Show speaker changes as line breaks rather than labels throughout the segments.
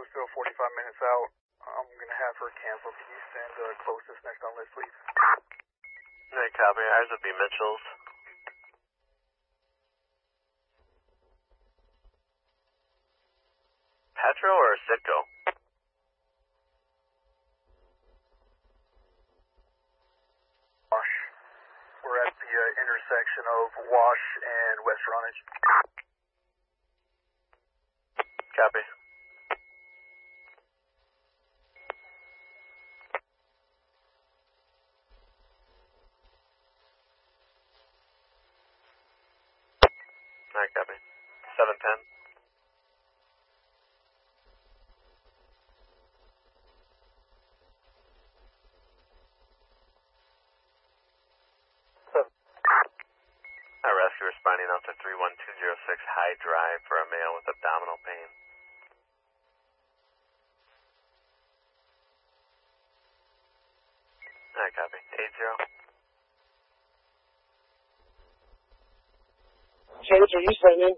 still 45 minutes out. I'm going to have her cancel. Can you send closest next on list, please?
Hey, copy. Ours would be Mitchell's. Petro or Citgo?
Wash. We're at the intersection of Wash and West Frontage.
Copy. Alright, copy. 710. Our rescue responding out to 31206 High Drive for a male with abdominal pain. Alright, copy. 80.
James, are you sending?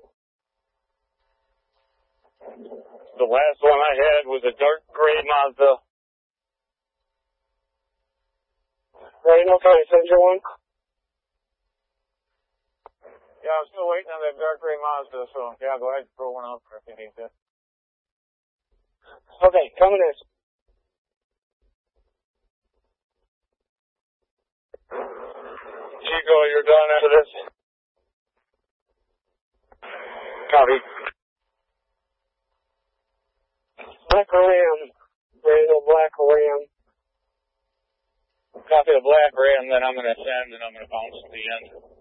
The last one I had was a dark gray Mazda. Reno, can I send you one? Yeah, I'm still waiting on that dark gray Mazda, so yeah, go ahead and throw one out for if you need to. Okay, coming in. Chico, you're done after this? Copy. Black Ram. Reno Black Ram. Copy the Black Ram that I'm going to send and I'm going to bounce at the end.